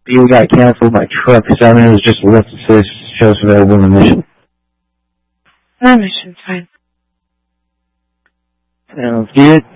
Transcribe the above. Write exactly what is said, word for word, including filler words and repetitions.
B got canceled. My truck. Seven was just left to say shows available in the mission. My mission's fine. Sounds good.